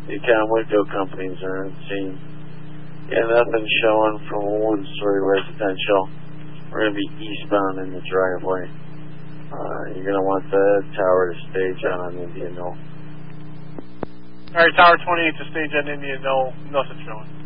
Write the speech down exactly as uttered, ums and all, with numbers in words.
The account window companies are on scene. Yeah, nothing showing from a one-story residential. We're going to be eastbound in the driveway. Uh, you're going to want the tower to stage out on Indian Knoll. Alright, Tower twenty-eight to stage on Indian Knoll. Nothing showing.